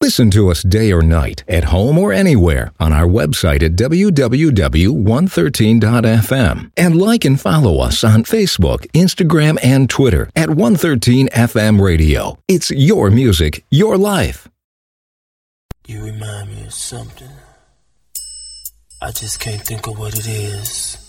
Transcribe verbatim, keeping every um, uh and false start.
Listen to us day or night, at home or anywhere, on our website at w w w dot one thirteen dot f m. And like and follow us on Facebook, Instagram, and Twitter at one thirteen F M Radio. It's your music, your life. You remind me of something. I just can't think of what it is.